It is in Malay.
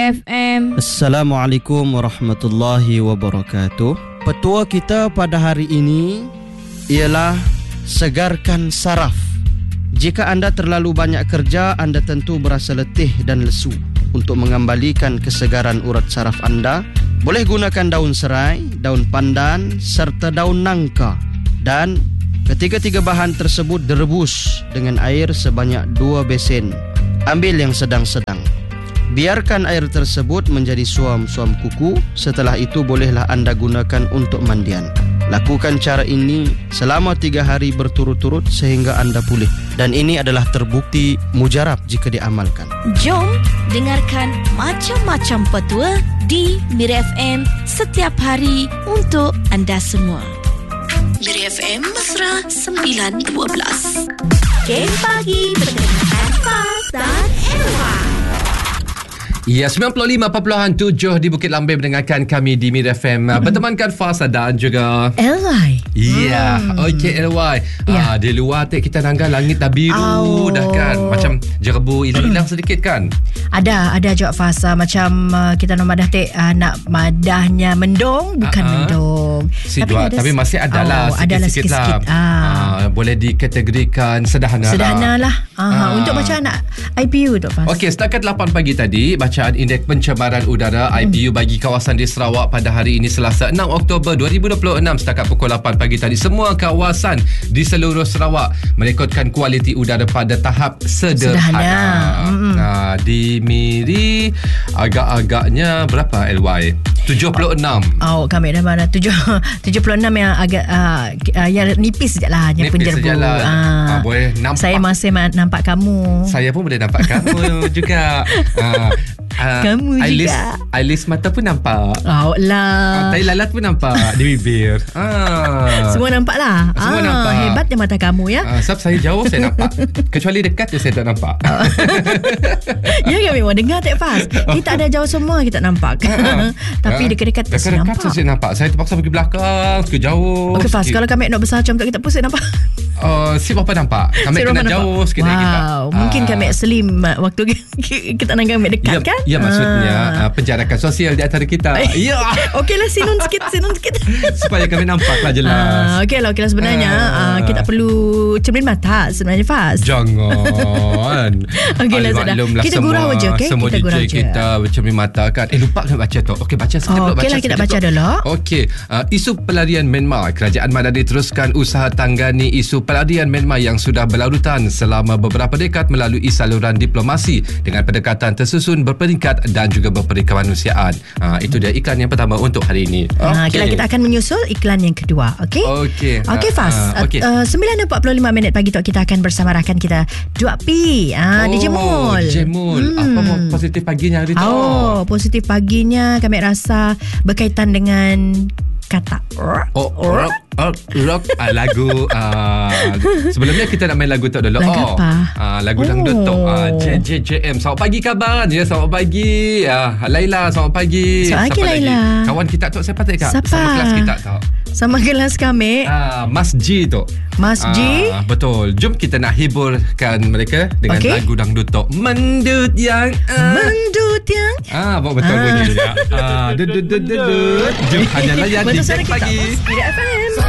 FM. Assalamualaikum warahmatullahi wabarakatuh. Petua kita pada hari ini ialah segarkan saraf. Jika anda terlalu banyak kerja, anda tentu berasa letih dan lesu. Untuk mengembalikan kesegaran urat saraf anda, boleh gunakan daun serai, daun pandan serta daun nangka. Dan ketiga-tiga bahan tersebut direbus dengan air sebanyak 2 besen. Ambil yang sedang-sedang. Biarkan air tersebut menjadi suam-suam kuku. Setelah itu bolehlah anda gunakan untuk mandian. Lakukan cara ini selama 3 hari berturut-turut sehingga anda pulih. Dan ini adalah terbukti mujarab jika diamalkan. Jom dengarkan macam-macam petua di Mira FM setiap hari untuk anda semua. Mira FM Mesra 912. Game pagi dengan Faz dan Elwa. Ya, 95.7 di Bukit Lambeh mendengarkan kami di Mira FM. Bertemankan Faz dan juga LY. Ya, okey LY. Di luar kita nangga langit dah biru dah kan. Macam jerebu hilang sedikit kan. Ada juga fasa macam kita nak madah nak madahnya mendung bukan mendung. Tapi masih adalah sikit-sikit lah. Boleh dikategorikan sederhana lah. Untuk bacaan IPU tu Faz. Okey, setakat 8 pagi tadi bacaan indeks pencemaran udara IPU bagi kawasan di Sarawak pada hari ini Selasa 6 Oktober 2026 setakat pukul 8 pagi tadi. Semua kawasan di seluruh Sarawak merekodkan kualiti udara pada tahap sederhana. Di Miri agak-agaknya berapa LY? 76. Kami dah mana 76 yang agak yang nipis sekejap lah, yang penjerbu. Boleh nampak. Saya masih nampak kamu. Saya pun boleh nampak kamu juga. Kamu juga. Ailis mata pun nampak. Tai lalat pun nampak di bibir. Semua nampak lah. Semua nampak. Hebatnya mata kamu ya. Sebab saya jauh saya nampak. Kecuali dekat je saya tak nampak. Ya kan memang dengar tak Faz. Kita ada jauh semua kita nampak. Tapi dekat-dekat saya nampak. Dekat saya nampak. Saya terpaksa pergi belakang, ke jauh. Okey Faz, kalau kami nak besar macam tu kita pusing nampak. Si berapa nampak? Kami kena jauh sikit lagi kita. Mungkin kami slim waktu kita nak kami dekat kan? Ya, maksudnya penjarakan sosial di antara kita. Ya. Okeylah sinun sikit. Supaya kami nampaklah jelas. Okeylah sebenarnya kita perlu cermin mata sebenarnya Faz. Jangan. Okeylah sudah. Kita gurau aja, okey? Semua DJ kita cermin mata kan. Lupa nak baca tu. Okey, baca sikit dulu. Okeylah kita baca dulu. Okey, isu pelarian Myanmar. Kerajaan Madani teruskan usaha tanggani isu pelarian Myanmar yang sudah berlarutan selama beberapa dekad melalui saluran diplomasi dengan pendekatan tersusun, berperingkat dan juga berperikemanusiaan. Itu dia iklan yang pertama untuk hari ini. Kita akan menyusul iklan yang kedua. Okey Faz. 9.45 pagi tu kita akan bersama rakan kita Dua P di Jemul. Apa positif paginya hari tu? Positif paginya kami rasa berkaitan dengan kata rock lagu. Sebelumnya kita nak main lagu tu dulu. Lagu apa? Lagu dangdut tu. JJM. Selamat pagi Kaban. Ya, selamat pagi. Laila, selamat pagi. Selamat pagi Laila. Kawan kita tu siapa tak Kak? Siapa? Sama kelas kita tu. Sama kelas kami. Mas G tu. Mas G. Betul. Jom kita nak hiburkan mereka dengan lagu dangdut tu. Mendut yang betul bunyinya. Dudut. Jom hanya layan di Jam Pagi.